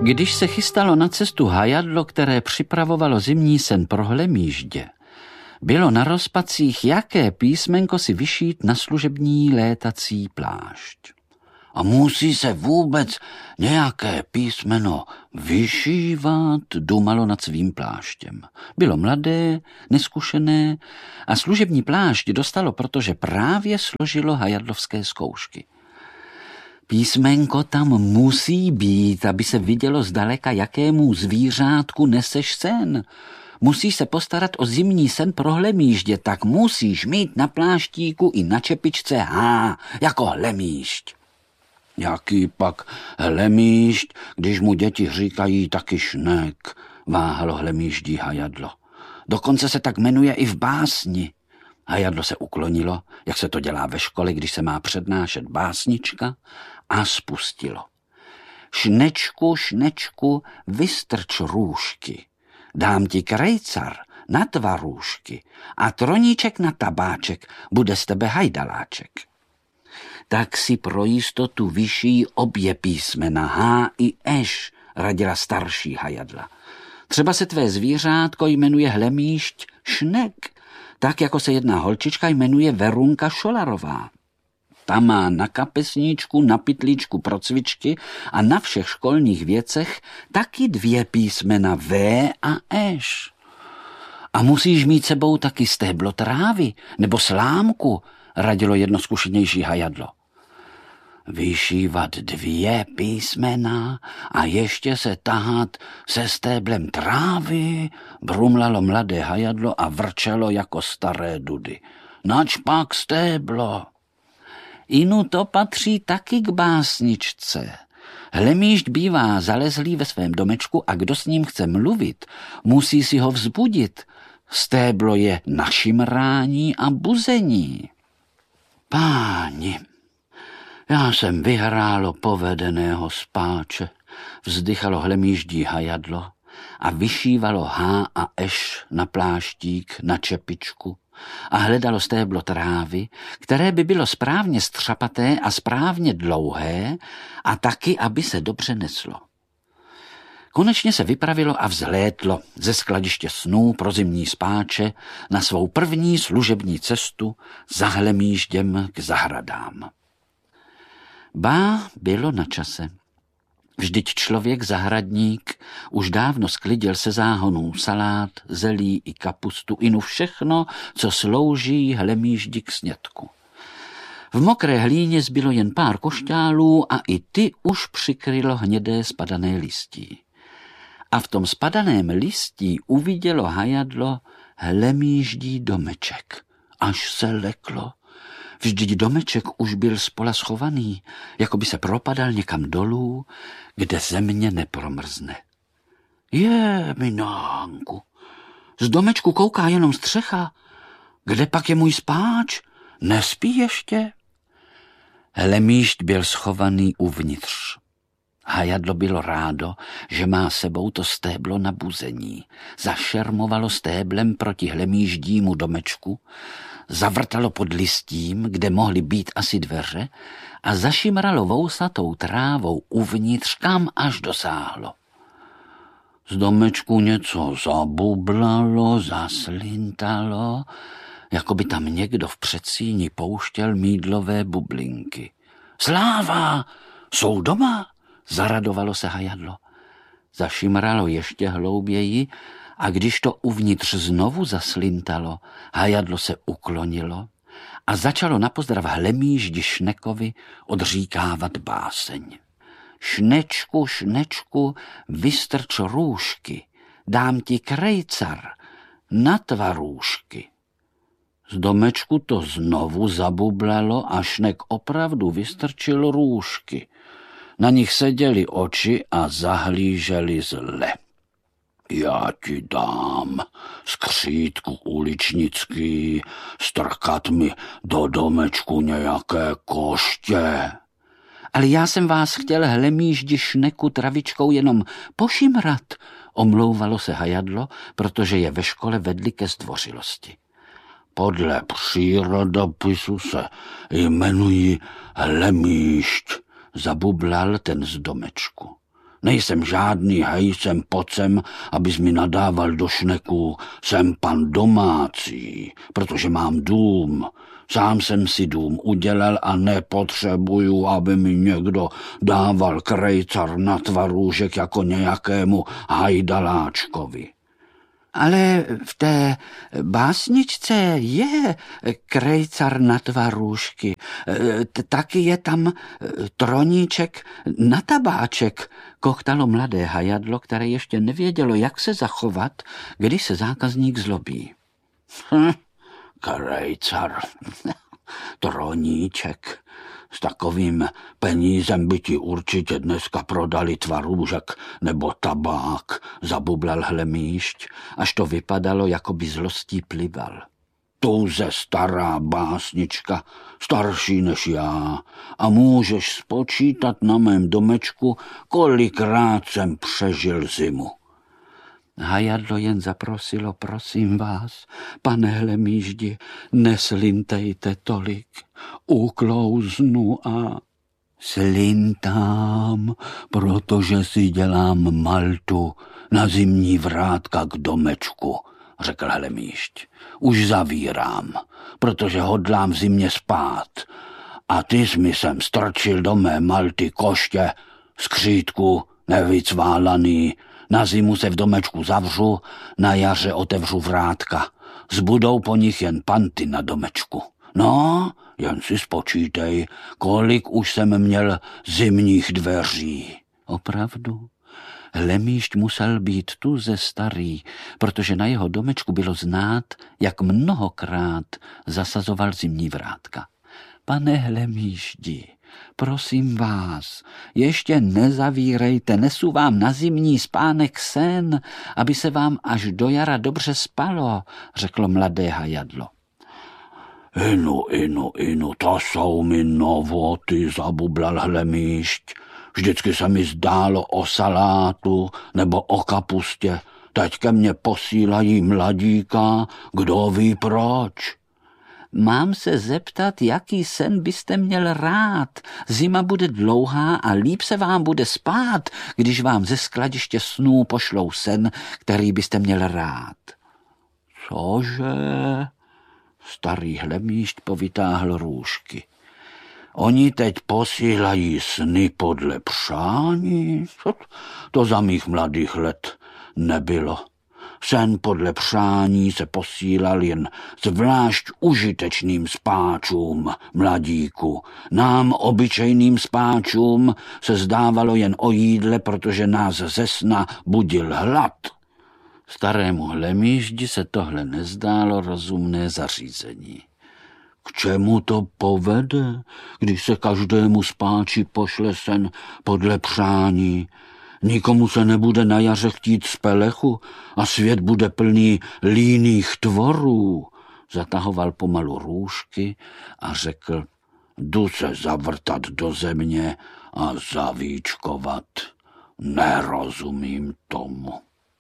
Když se chystalo na cestu hajadlo, které připravovalo zimní sen pro hlemýždě, bylo na rozpacích, jaké písmenko si vyšít na služební létací plášť. A musí se vůbec nějaké písmeno vyšívat, dumalo nad svým pláštěm. Bylo mladé, neskušené a služební plášť dostalo, protože právě složilo hajadlovské zkoušky. Písmenko tam musí být, aby se vidělo zdaleka, jakému zvířátku neseš sen. Musíš se postarat o zimní sen pro hlemýždě, tak musíš mít na pláštíku i na čepičce H, jako hlemýžď. Jaký pak hlemýžď, když mu děti říkají taky šnek, váhalo hlemýždí hajadlo. Dokonce se tak jmenuje i v básni. Hajadlo se uklonilo, jak se to dělá ve škole, když se má přednášet básnička, a spustilo. Šnečku, šnečku, vystrč růžky. Dám ti krejcar na tva růžky a troníček na tabáček, bude z tebe hajdaláček. Tak si pro jistotu vyšší obě písmena H i Š, radila starší hajadla. Třeba se tvé zvířátko jmenuje hlemýžď šnek, tak jako se jedna holčička jmenuje Verunka Šolarová. Ta má na kapesníčku, na pytlíčku pro cvičky a na všech školních věcech taky 2 písmena V a Š. A musíš mít sebou taky stéblo trávy nebo slámku, radilo jedno zkušenější hajadlo. Vyšívat 2 písmena a ještě se tahat se stéblem trávy, brumlalo mladé hajadlo a vrčelo jako staré dudy. Nač pak stéblo? Inu to patří taky k básničce. Hlemýžď bývá zalezlý ve svém domečku a kdo s ním chce mluvit, musí si ho vzbudit. Stéblo je na šimrání a buzení. Páni, já jsem vyhrálo povedeného spáče, vzdychalo hlemýždí hajadlo a vyšívalo H a Š na pláštík, na čepičku a hledalo stéblo trávy, které by bylo správně střapaté a správně dlouhé a taky, aby se dobře neslo. Konečně se vypravilo a vzlétlo ze skladiště snů pro zimní spáče na svou první služební cestu za hlemýžděm k zahradám. Ba, bylo na čase. Vždyť člověk zahradník už dávno sklidil se záhonů salát, zelí i kapustu, inu všechno, co slouží hlemýždi k snědku. V mokré hlíně zbylo jen pár košťálů a i ty už přikrylo hnědé spadané listí. A v tom spadaném listí uvidělo hajadlo hlemýždí domeček, až se leklo. Vždyť domeček už byl spola schovaný, jako by se propadal někam dolů, kde země nepromrzne. Je, minánku, z domečku kouká jenom střecha. Kde pak je můj spáč? Nespí ještě? Hlemýžď byl schovaný uvnitř. Hajadlo bylo rádo, že má sebou to stéblo na buzení. Zašermovalo stéblem proti hlemýždímu domečku, zavrtalo pod listím, kde mohly být asi dveře, a zašimralo vousatou trávou uvnitř, kam až dosáhlo. Z domečku něco zabublalo, zaslintalo, jako by tam někdo v předsíni pouštěl mýdlové bublinky. Sláva! Jsou doma? Zaradovalo se hajadlo. Zašimralo ještě hlouběji a když to uvnitř znovu zaslintalo, hajadlo se uklonilo a začalo na pozdrav hlemýždi šnekovi odříkávat báseň. Šnečku, šnečku, vystrč růžky, dám ti krejcar na tva růžky. Z domečku to znovu zabublalo a šnek opravdu vystrčil růžky. Na nich seděly oči a zahlíželi zle. Já ti dám, skřítku uličnický, strkat mi do domečku nějaké koště. Ale já jsem vás chtěl hlemýždi šneku travičkou jenom pošimrat, omlouvalo se hajadlo, protože je ve škole vedli ke zdvořilosti. Podle přírodopisu se jmenují hlemýžď, zabublal ten z domečku. Nejsem žádný hejsem pocem, abys mi nadával do šneků. Jsem pan domácí, protože mám dům. Sám jsem si dům udělal a nepotřebuju, aby mi někdo dával krejcar na tvarůžek jako nějakému hajdaláčkovi. Ale v té básničce je krejcar na tvarůžky. Taky je tam troníček na tabáček, kochtalo mladé hajadlo, které ještě nevědělo, jak se zachovat, když se zákazník zlobí. Krejcar, troníček. S takovým penízem by ti určitě dneska prodali tvarůžek nebo tabák, zabublal Hlemýšť, až to vypadalo, jako by zlostí plival. Touze stará básnička, starší než já, a můžeš spočítat na mém domečku, kolikrát jsem přežil zimu. Hajadlo jen zaprosilo, prosím vás, pane Hlemýždi, neslintejte tolik, uklouznu a slintám, protože si dělám maltu na zimní vrátka k domečku, řekl Hlemýšť. Už zavírám, protože hodlám v zimě spát. A ty jsi mi sem strčil do mé malty koště, skřítku, nevycválaný. Na zimu se v domečku zavřu, na jaře otevřu vrátka. Zbudou po nich jen panty na domečku. No, jen si spočítej, kolik už jsem měl zimních dveří. Opravdu? Hlemýšť musel být tuze starý, protože na jeho domečku bylo znát, jak mnohokrát zasazoval zimní vrátka. Pane Hlemýždi, prosím vás, ještě nezavírejte, nesu vám na zimní spánek sen, aby se vám až do jara dobře spalo, řeklo mladé hajadlo. Inu, to jsou mi novoty, zabublal Hlemýšť. Vždycky se mi zdálo o salátu nebo o kapustě. Teď ke mně posílají mladíka, kdo ví proč. Mám se zeptat, jaký sen byste měl rád. Zima bude dlouhá a líp se vám bude spát, když vám ze skladiště snů pošlou sen, který byste měl rád. Cože? Starý Hlemýšť povytáhl růžky. Oni teď posílají sny podle přání? To za mých mladých let nebylo. Sen podle přání se posílal jen zvlášť užitečným spáčům, mladíku. Nám, obyčejným spáčům, se zdávalo jen o jídle, protože nás ze sna budil hlad. Starému Hlemýždi se tohle nezdálo rozumné zařízení. K čemu to povede, když se každému spáči pošle sen podle přání? Nikomu se nebude na jaře chtít z pelechu a svět bude plný líných tvorů. Zatahoval pomalu růžky a řekl, jdu se zavrtat do země a zavíčkovat. Nerozumím tomu.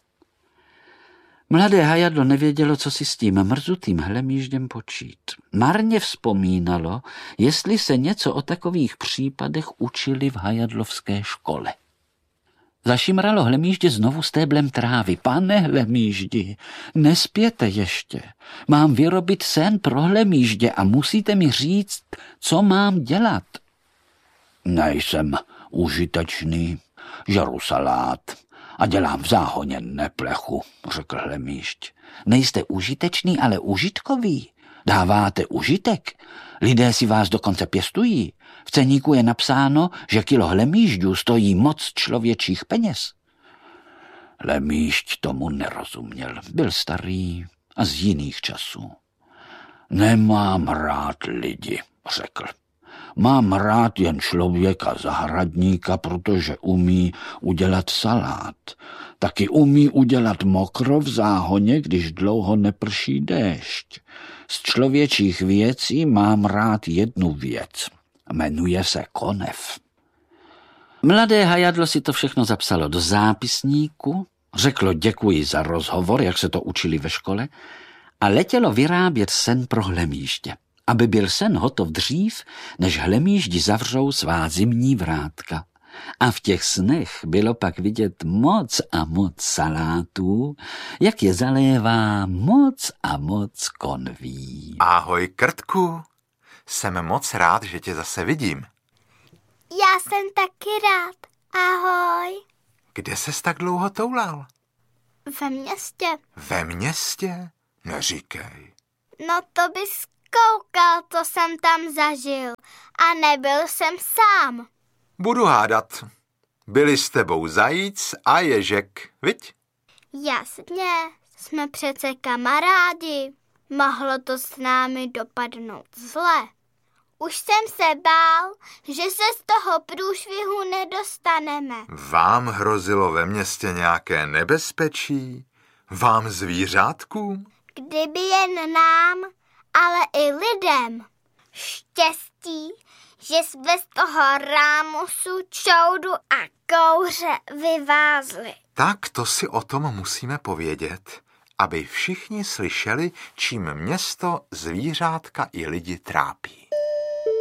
Mladé hajadlo nevědělo, co si s tím mrzutým Hlemýžděm počít. Marně vzpomínalo, jestli se něco o takových případech učili v hajadlovské škole. Zašimralo Hlemýždě znovu stéblem trávy. Pane Hlemýždi, nespěte ještě. Mám vyrobit sen pro Hlemýždě a musíte mi říct, co mám dělat. Nejsem užitečný, žeru salát a dělám v záhoně neplechu, řekl Hlemýžď. Nejste užitečný, ale užitkový. Dáváte užitek. Lidé si vás dokonce pěstují. V ceníku je napsáno, že kilo hlemýžďů stojí moc člověčích peněz. Hlemýžď tomu nerozuměl. Byl starý a z jiných časů. Nemám rád lidi, řekl. Mám rád jen člověka zahradníka, protože umí udělat salát. Taky umí udělat mokro v záhoně, když dlouho neprší déšť. Z člověčích věcí mám rád jednu věc. Jmenuje se konev. Mladé hajadlo si to všechno zapsalo do zápisníku, řeklo děkuji za rozhovor, jak se to učili ve škole, a letělo vyrábět sen pro Hlemýždě, aby byl sen hotov dřív, než Hlemýždi zavřou svá zimní vrátka. A v těch snech bylo pak vidět moc a moc salátů, jak je zalévá moc a moc konví. Ahoj, Krtku. Jsem moc rád, že tě zase vidím. Já jsem taky rád. Ahoj. Kde ses tak dlouho toulal? Ve městě. Ve městě? Neříkej. No to bys koukal, co jsem tam zažil. A nebyl jsem sám. Budu hádat. Byli s tebou zajíc a ježek, viď? Jasně, jsme přece kamarádi. Mohlo to s námi dopadnout zle. Už jsem se bál, že se z toho průšvihu nedostaneme. Vám hrozilo ve městě nějaké nebezpečí? Vám zvířátkům? Kdyby jen nám, ale i lidem. Štěstí, že jsme z toho rámusu, čoudu a kouře vyvázli. Tak to si o tom musíme povědět, aby všichni slyšeli, čím město, zvířátka i lidi trápí.